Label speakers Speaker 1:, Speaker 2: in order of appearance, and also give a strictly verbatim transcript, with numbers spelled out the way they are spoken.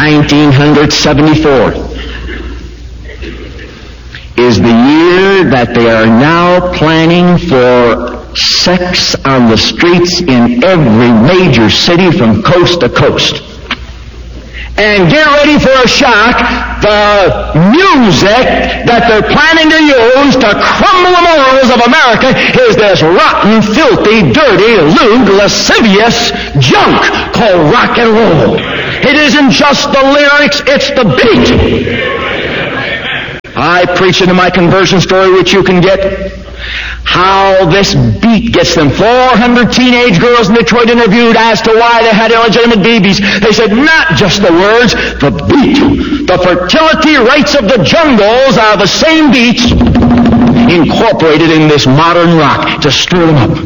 Speaker 1: nineteen seventy-four is the year that they are now planning for sex on the streets in every major city from coast to coast. And get ready for a shock. The music that they're planning to use to crumble the morals of America is this rotten, filthy, dirty, lewd, lascivious junk called rock and roll. It isn't just the lyrics, it's the beat. I preach into my conversion story, which you can get, how this beat gets them. four hundred teenage girls in Detroit interviewed as to why they had illegitimate babies. They said not just the words, the beat. The fertility rates of the jungles are the same beats incorporated in this modern rock to stir them up.